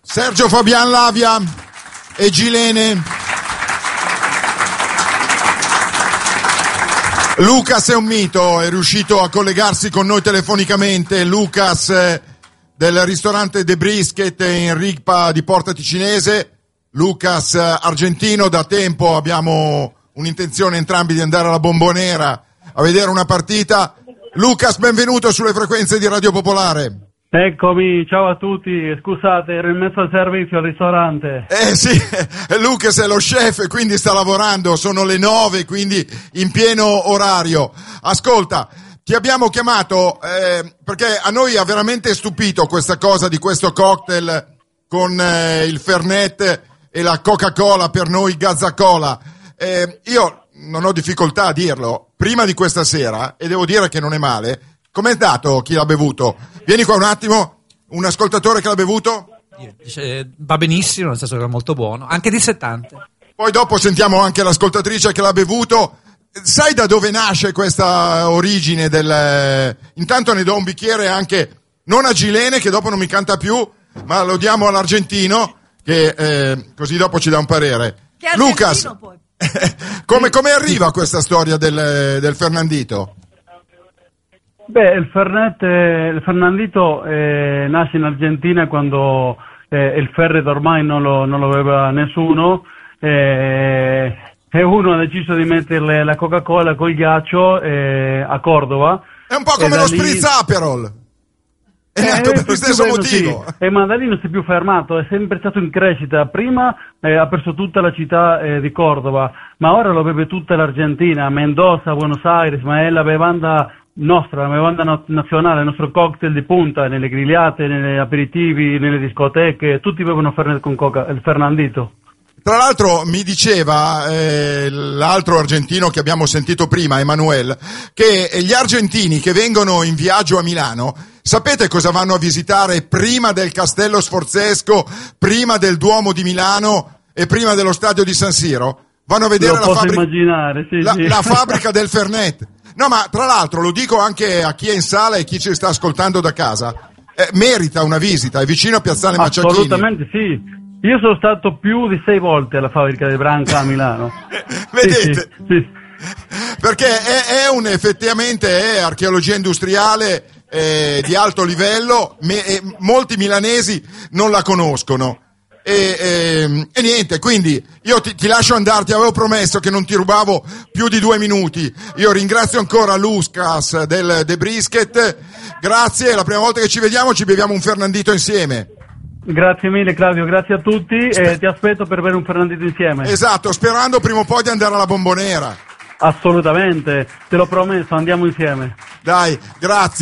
Sergio Fabian Lavia e Gilene. Lucas è un mito, è riuscito a collegarsi con noi telefonicamente. Lucas del ristorante The Brisket in Rigpa di Porta Ticinese. Lucas argentino, da tempo abbiamo un'intenzione entrambi di andare alla Bombonera a vedere una partita. Lucas, benvenuto sulle frequenze di Radio Popolare. Eccomi, ciao a tutti, scusate, ero in mezzo al servizio al ristorante. Sì, Lucas è lo chef e quindi sta lavorando, sono le 9, quindi in pieno orario. Ascolta, ti abbiamo chiamato perché a noi ha veramente stupito questa cosa di questo cocktail con il Fernet e la Coca-Cola, per noi Gazzacola. Io non ho difficoltà a dirlo, prima di questa sera, e devo dire che non è male. Com'è andato chi l'ha bevuto? Vieni qua un attimo, un ascoltatore che l'ha bevuto? Va benissimo, nel senso che è molto buono, anche dissettante. Poi dopo sentiamo anche l'ascoltatrice che l'ha bevuto. Sai da dove nasce questa origine del... Intanto ne do un bicchiere anche, non a Gilene, che dopo non mi canta più, ma lo diamo all'argentino, che così dopo ci dà un parere. Lucas, poi. come arriva questa storia del Fernandito? Beh, il Fernandito nasce in Argentina quando il Ferret ormai non lo aveva nessuno, e uno ha deciso di metterle la Coca-Cola col ghiaccio a Cordova. È un po' come lo Spritz Aperol. È nato per lo stesso motivo. Sì. Ma da lì non si è più fermato, è sempre stato in crescita. Prima ha perso tutta la città di Cordova, ma ora lo beve tutta l'Argentina, Mendoza, Buenos Aires, ma è la bevanda nostra, la bevanda nazionale, il nostro cocktail di punta, nelle grigliate, negli aperitivi, nelle discoteche, tutti bevono Fernet con Coca, il Fernandito. Tra l'altro mi diceva l'altro argentino che abbiamo sentito prima, Emanuele, che gli argentini che vengono in viaggio a Milano, sapete cosa vanno a visitare prima del Castello Sforzesco, prima del Duomo di Milano e prima dello stadio di San Siro? Vanno a vedere la fabbrica del Fernet. No, ma tra l'altro lo dico anche a chi è in sala e chi ci sta ascoltando da casa, merita una visita, è vicino a Piazzale Macciachini. Assolutamente sì. Io sono stato più di 6 volte alla fabbrica di Branca a Milano. Vedete? Sì. Perché effettivamente è archeologia industriale di alto livello, molti milanesi non la conoscono. E niente, quindi io ti lascio andare, ti avevo promesso che non ti rubavo più di 2 minuti. Io ringrazio ancora Lucas del The Brisket, grazie, la prima volta che ci vediamo ci beviamo un Fernandito insieme. Grazie mille Claudio, grazie a tutti e ti aspetto per bere un Fernandito insieme. Esatto, sperando prima o poi di andare alla Bombonera. Assolutamente, te l'ho promesso, andiamo insieme. Dai, grazie.